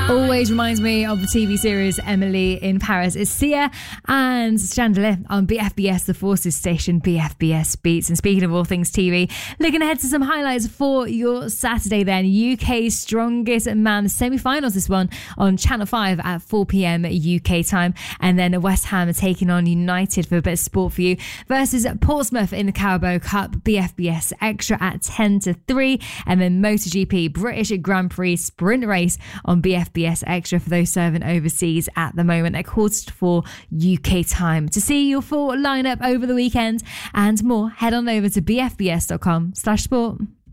Always reminds me of the TV series Emily in Paris. It's Sia and Chandelier on BFBS, the Forces station, BFBS Beats. And speaking of all things TV, looking ahead to some highlights for your Saturday then. UK's Strongest Man, the semi-finals, this one on Channel 5 at 4 p.m. UK time. And then West Ham taking on United for a bit of sport for you versus Portsmouth in the Carabao Cup, BFBS Extra at 10 to 3. And then MotoGP British Grand Prix sprint race on BFBS Extra for those serving overseas at the moment at 4:45 UK time. To see your full lineup over the weekend and more, head on over to bfbs.com/sport.